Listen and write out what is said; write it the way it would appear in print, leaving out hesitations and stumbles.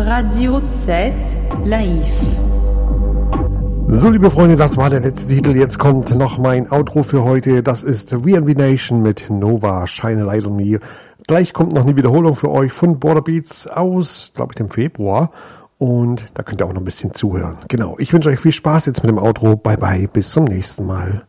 Radio Z Live. So, liebe Freunde, das war der letzte Titel. Jetzt kommt noch mein Outro für heute. Das ist VNV Nation mit Nova, Shine a Light on Me. Gleich kommt noch eine Wiederholung für euch von Border Beats aus, glaube ich, dem Februar. Und da könnt ihr auch noch ein bisschen zuhören. Genau, ich wünsche euch viel Spaß jetzt mit dem Outro. Bye bye, bis zum nächsten Mal.